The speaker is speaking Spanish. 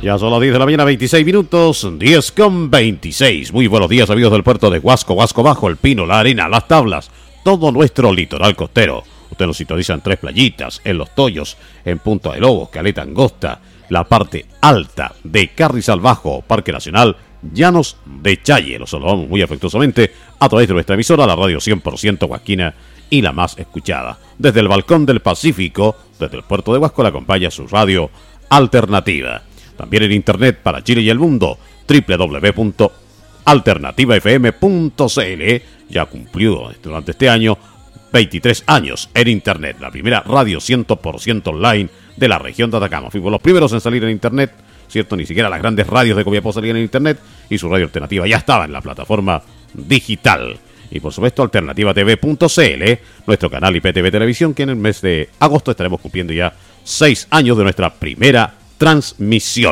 Ya son las 10 de la mañana, 26 minutos, 10:26. Muy buenos días, amigos del puerto de Huasco, Huasco Bajo, El Pino, La Arena, Las Tablas, todo nuestro litoral costero. Usted nos sintoniza en Tres Playitas, en Los Toyos, en Punta de Lobos, Caleta Angosta, la parte alta de Carrizal Bajo, Parque Nacional, Llanos de Challe. Los saludamos muy afectuosamente a través de nuestra emisora, la radio 100% huasquina y la más escuchada. Desde el balcón del Pacífico, desde el puerto de Huasco, le acompaña su radio alternativa. También en internet para Chile y el mundo, www.alternativafm.cl. Ya cumplió durante este año 23 años en internet, la primera radio 100% online de la región de Atacama. Fuimos los primeros en salir en internet, ¿cierto? Ni siquiera las grandes radios de Copiapó salían en internet y su radio alternativa ya estaba en la plataforma digital. Y por supuesto alternativatv.cl, nuestro canal IPTV Televisión, que en el mes de agosto estaremos cumpliendo ya 6 años de nuestra primera transmisión.